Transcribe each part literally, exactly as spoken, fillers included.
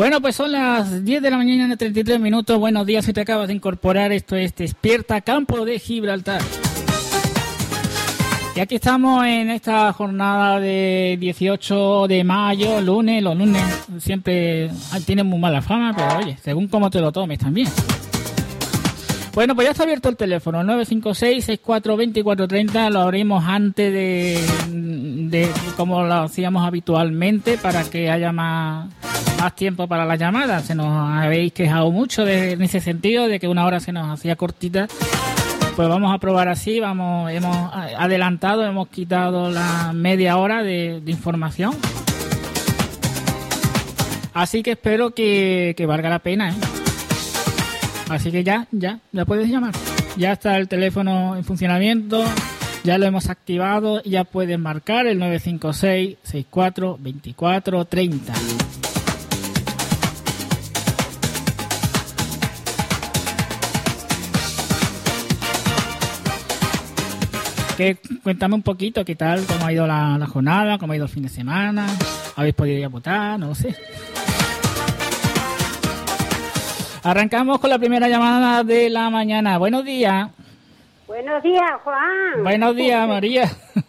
Bueno, pues son las diez de la mañana, treinta y tres minutos. Buenos días, si te acabas de incorporar. Esto es Despierta Campo de Gibraltar. Y aquí estamos en esta jornada de dieciocho de mayo, lunes. Los lunes siempre tienen muy mala fama, pero oye, según cómo te lo tomes también. Bueno, pues ya está abierto el teléfono, nueve cinco seis, seis cuatro dos cuatro tres cero. Lo abrimos antes de, de como lo hacíamos habitualmente, para que haya más, más tiempo para la llamada. Se nos habéis quejado mucho de, en ese sentido, de que una hora se nos hacía cortita. Pues vamos a probar así, vamos, hemos adelantado, hemos quitado la media hora de, de información. Así que espero que, que valga la pena, ¿eh? Así que ya, ya, ya puedes llamar. Ya está el teléfono en funcionamiento, ya lo hemos activado y ya puedes marcar el nueve cinco seis, seis cuatro dos cuatro tres cero. Que, cuéntame un poquito qué tal, cómo ha ido la, la jornada, cómo ha ido el fin de semana, habéis podido ir a votar, no lo sé. Arrancamos con la primera llamada de la mañana. Buenos días. Buenos días, Juan. Buenos días, María.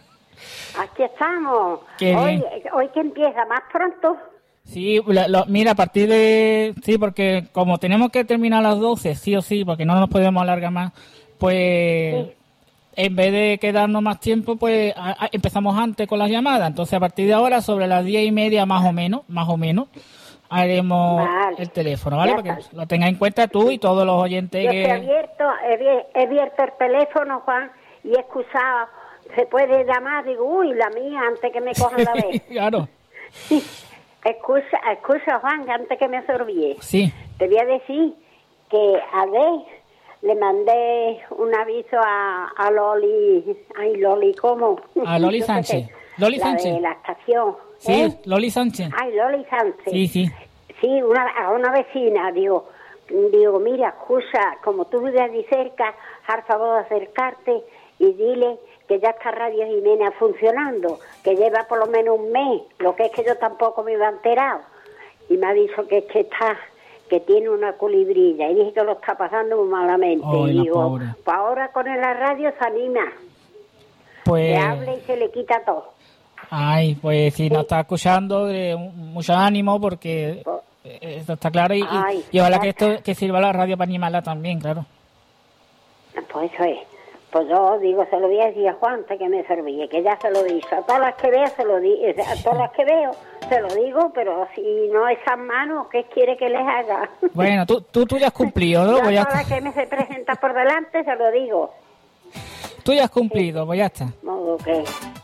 Aquí estamos. Qué hoy, bien. hoy que empieza más pronto. Sí, lo, lo, mira, a partir de... Sí, porque como tenemos que terminar a las doce, sí o sí, porque no nos podemos alargar más, pues... Sí. En vez de quedarnos más tiempo, pues a, a, empezamos antes con las llamadas. Entonces, a partir de ahora, sobre las diez y media más o menos, más o menos, haremos vale. el teléfono, ¿vale? Para que lo tengas en cuenta tú y todos los oyentes. Yo que... he abierto, he, he abierto el teléfono, Juan, y he excusado. Se puede llamar, digo, uy, la mía, antes que me cojan la vez. Claro. Sí. Excusa, excusa, Juan, antes que me absorbí. Sí. Te voy a decir que a ver... Le mandé un aviso a, a Loli, ay Loli, ¿cómo? A Loli Sánchez. Loli la Sánchez. De la estación. Sí, ¿eh? Loli Sánchez. Ay, Loli Sánchez. Sí, sí. Sí, una, a una vecina, digo, digo, mira, escucha, como tú vives allí cerca, haz favor de acercarte y dile que ya está Radio Jiménez funcionando, que lleva por lo menos un mes, lo que es que yo tampoco me iba enterado. Y me ha dicho que es que está... que tiene una culibrilla, y dije que lo está pasando muy malamente. Oh, y digo, pues ahora con la radio se anima. Pues... Se habla y se le quita todo. Ay, pues si sí. nos está escuchando, eh, mucho ánimo, porque pues, esto está claro, y, ay, y, y ojalá que esto que sirva a la radio para animarla también, claro. Pues eso es. Pues yo digo, se lo voy a decir a Juan antes que me serví, que ya se lo he dicho. A todas las que veo, se lo digo, a todas las que veo, se lo digo, pero si no esas manos, ¿qué quiere que les haga? Bueno, tú, tú, tú ya has cumplido, ¿no? Yo Pues a ya todas está. las que me se presenta por delante, se lo digo. Tú ya has cumplido, sí. Pues ya está. Modo que...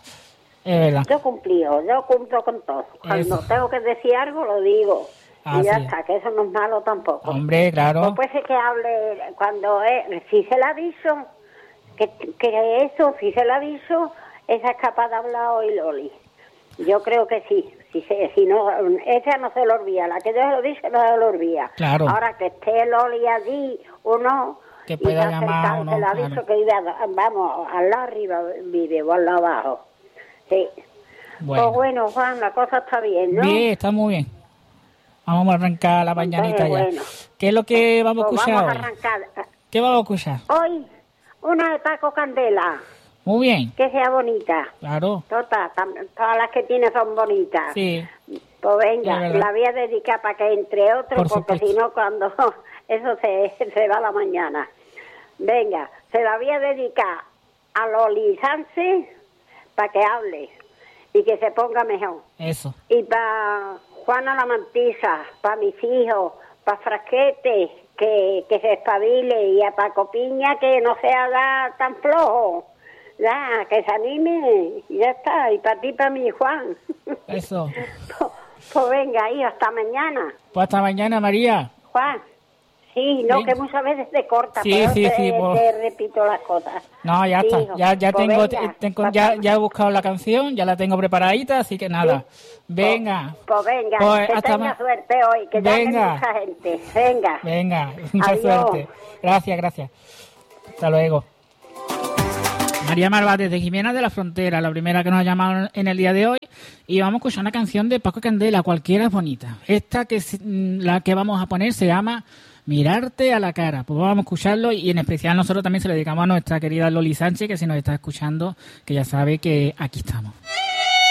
Es verdad. Yo cumplido, yo cumplo con todo. Cuando eso. Tengo que decir algo, lo digo. Ah, y ya sí. Está, que eso no es malo tampoco. Hombre, claro. Pues puede ser que hable cuando... Eh, si se la aviso... Que, que eso, si se lo aviso, esa es capaz de hablar hoy Loli. Yo creo que sí. Si, se, si no, esa no se lo olvida. La que yo se lo dije no se lo olvida. Claro. Ahora que esté Loli allí o no, que pueda y llamar o no. Se lo aviso claro. que vive, vamos, al lado arriba vive o al lado abajo. Sí. Bueno. Pues bueno, Juan, la cosa está bien, ¿no? Bien, está muy bien. Vamos a arrancar la mañanita ya. Bueno. ¿Qué es lo que vamos a escuchar pues vamos hoy? A arrancar. ¿Qué vamos a escuchar? Hoy, una de Paco Candela. Muy bien. Que sea bonita. Claro. Todas, todas las que tiene son bonitas. Sí. Pues venga, la voy a dedicar para que entre otros, Por porque supuesto. si no, cuando eso se, se va a la mañana. Venga, se la voy a dedicar a Loli Sánchez para que hable y que se ponga mejor. Eso. Y para Juana la Mantisa, para mis hijos, para Frasquete, que, que se espabile, y a Paco Piña, que no se haga tan flojo. Ya, que se anime, y ya está. Y para ti, para mí, Juan. Eso. pues, pues venga, ahí, hasta mañana. Pues hasta mañana, María. Juan. Sí, no, ¿Sí? Que muchas veces te corta, sí, pero sí, te, sí, pues... te repito las cosas. No, ya sí, está. Hijo. Ya, ya pues tengo, venga, tengo ya, ya he buscado la canción, ya la tengo preparadita, así que nada. Sí. Venga. Pues, pues venga, pues que hasta tenga ma... suerte hoy, que venga. mucha gente. Venga. Venga, mucha Adiós. suerte. Gracias, gracias. Hasta luego. María Marvá desde Jimena de la Frontera, la primera que nos ha llamado en el día de hoy. y vamos a escuchar una canción de Paco Candela, cualquiera es bonita. Esta que la que vamos a poner se llama Mirarte a la cara. Pues vamos a escucharlo y en especial nosotros también se lo dedicamos a nuestra querida Loli Sánchez, que si nos está escuchando, que ya sabe que aquí estamos.